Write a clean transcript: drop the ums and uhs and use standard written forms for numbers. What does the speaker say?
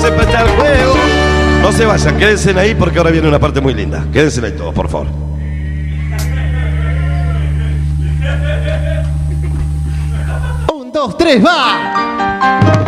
sepa está el juego. No se vayan, quédense ahí porque ahora viene una parte muy linda. Quédense ahí todos, por favor. 1, 2, 3, va.